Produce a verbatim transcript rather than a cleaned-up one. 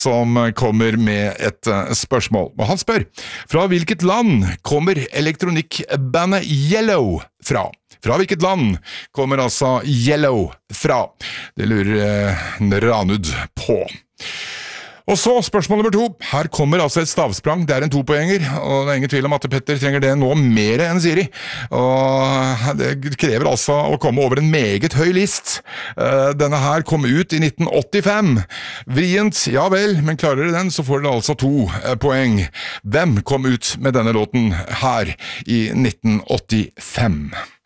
som kommer med et uh, spørsmål. Og han spør, fra hvilket land kommer elektronikkbandet Yellow fra? Fra hvilket land kommer altså Yellow fra? Det lurer uh, Ranud på. Og så spørsmål nummer to. Her kommer altså et stavsprang, det er en topoenger, og det er ingen tvil om at Petter trenger det nå mer enn Siri. Og det krever altså å komme over en meget høy list. Denne her kom ut i nitten åttifem. Vrient, ja vel, men klarer dere den, så får dere altså to poeng. Hvem kom ut med denne låten her i nitten åttifem?